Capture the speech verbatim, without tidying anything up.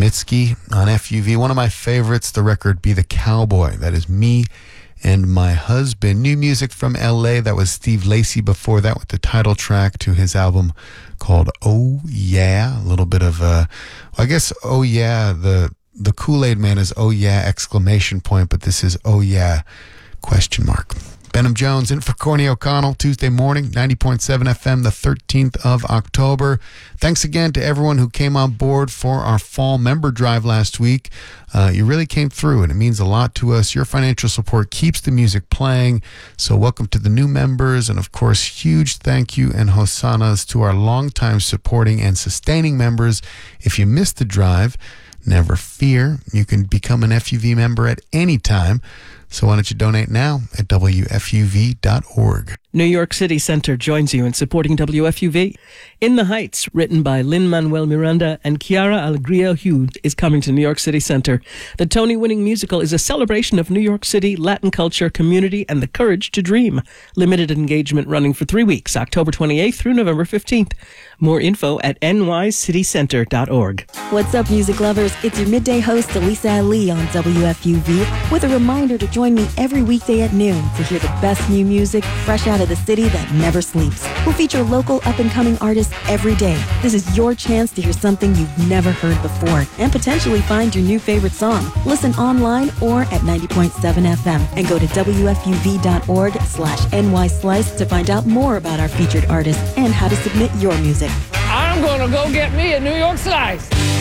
Mitski on F U V. One of my favorites, the record Be the Cowboy. That is me and my husband. New music from L A. That was Steve Lacy before that with the title track to his album called Oh Yeah. A little bit of, uh, I guess, Oh Yeah, the, the Kool-Aid Man is Oh Yeah, exclamation point, but this is Oh Yeah, question mark. Benham Jones in for Corny O'Connell, Tuesday morning, ninety point seven F M, the thirteenth of October. Thanks again to everyone who came on board for our fall member drive last week. Uh, you really came through, and it means a lot to us. Your financial support keeps the music playing, so welcome to the new members, and of course, huge thank you and hosannas to our longtime supporting and sustaining members. If you missed the drive, never fear. You can become an F U V member at any time. So why don't you donate now at W F U V dot org. New York City Center joins you in supporting W F U V. In the Heights, written by Lin-Manuel Miranda and Chiara Alegria Hughes, is coming to New York City Center. The Tony-winning musical is a celebration of New York City, Latin culture, community, and the courage to dream. Limited engagement running for three weeks, October twenty-eighth through November fifteenth. More info at N Y city center dot org. What's up, music lovers? It's your midday host, Elisa Ali, on W F U V, with a reminder to join me every weekday at noon to hear the best new music fresh out of the city that never sleeps. We'll feature local up-and-coming artists every day. This is your chance to hear something you've never heard before and potentially find your new favorite song. Listen online or at ninety point seven F M and go to W F U V dot org slash N Y Slice to find out more about our featured artists and how to submit your music. I'm gonna go get me a New York Slice.